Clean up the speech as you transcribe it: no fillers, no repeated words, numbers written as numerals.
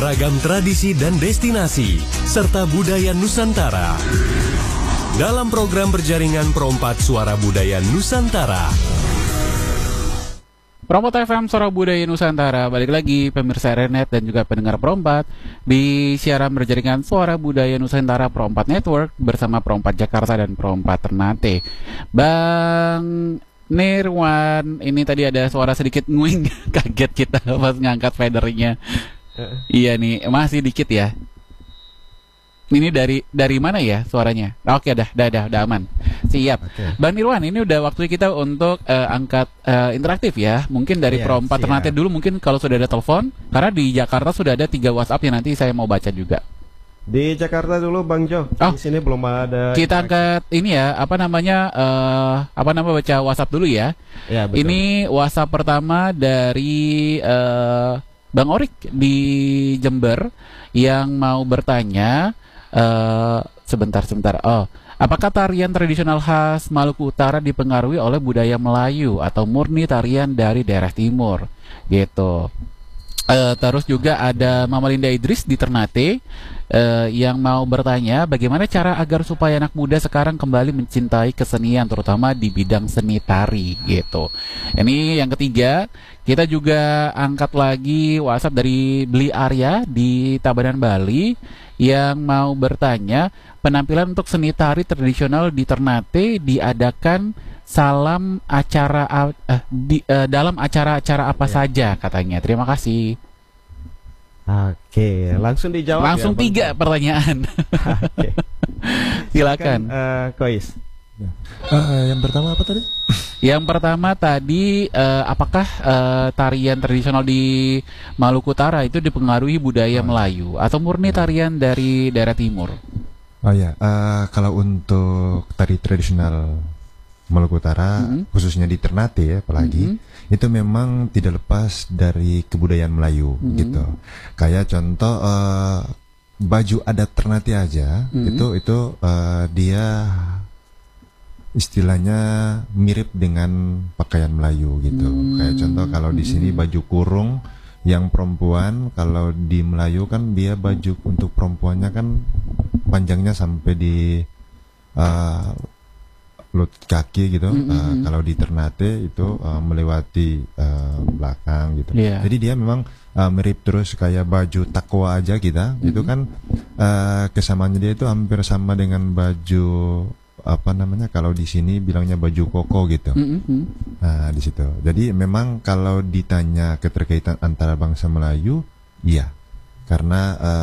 ragam tradisi dan destinasi, serta budaya Nusantara. Dalam program berjaringan Pro4 Suara Budaya Nusantara. Pro4 FM Suara Budaya Nusantara, balik lagi pemirsa RNet dan juga pendengar Pro4 di siaran berjaringan Suara Budaya Nusantara Pro4 Network bersama Pro4 Jakarta dan Pro4 Ternate. Bang Nirwan, ini tadi ada suara sedikit nguing, kaget kita pas ngangkat fadernya. Iya nih, masih dikit ya. Ini dari mana ya suaranya? Oke, udah aman. Siap. Okay. Bang Nirwan, ini udah waktu kita untuk angkat interaktif ya. Mungkin dari Pro4 Ternate dulu, mungkin kalau sudah ada telepon, karena di Jakarta sudah ada 3 WhatsApp yang nanti saya mau baca juga. Di Jakarta dulu Bang Jo. Di sini belum ada. Kita angkat ini ya, baca WhatsApp dulu ya. Ya, betul. Ini WhatsApp pertama dari Bang Orik di Jember yang mau bertanya. Sebentar. Apakah tarian tradisional khas Maluku Utara dipengaruhi oleh budaya Melayu atau murni tarian dari daerah timur? Gitu. Terus juga ada Mama Linda Idris di Ternate yang mau bertanya bagaimana cara agar supaya anak muda sekarang kembali mencintai kesenian terutama di bidang seni tari gitu. Ini yang ketiga, kita juga angkat lagi WhatsApp dari Beli Arya di Tabanan Bali yang mau bertanya penampilan untuk seni tari tradisional di Ternate diadakan dalam acara-acara apa saja katanya. Terima kasih. Oke, langsung dijawab. Langsung ya, 3 pertanyaan. Oke. Silakan. Kois. Yang pertama apa tadi? Yang pertama tadi apakah tarian tradisional di Maluku Utara itu dipengaruhi budaya Melayu atau murni tarian dari daerah timur? Oh ya, kalau untuk tari tradisional Maluku Utara, khususnya di Ternate ya, apalagi itu memang tidak lepas dari kebudayaan Melayu gitu. Kayak contoh baju adat Ternate aja, itu dia istilahnya mirip dengan pakaian Melayu gitu. Kayak contoh kalau di sini baju kurung yang perempuan, kalau di Melayu kan dia baju untuk perempuannya kan panjangnya sampai di lutut kaki gitu. Kalau di Ternate itu melewati belakang gitu. Jadi dia memang mirip terus kayak baju takwa aja kita. Itu kan kesamaannya dia itu hampir sama dengan baju kalau di sini bilangnya baju koko gitu. Nah, di situ. Jadi memang kalau ditanya keterkaitan antara bangsa Melayu, iya. Karena